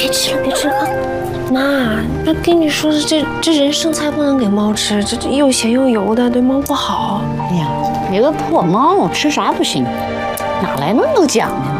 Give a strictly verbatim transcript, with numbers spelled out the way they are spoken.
别吃了，别吃了啊！妈，那跟你说的这这人剩菜不能给猫吃，这这又咸又油的，对猫不好。 哎呀，你个破猫，吃啥不行？哪来那么多讲究呢？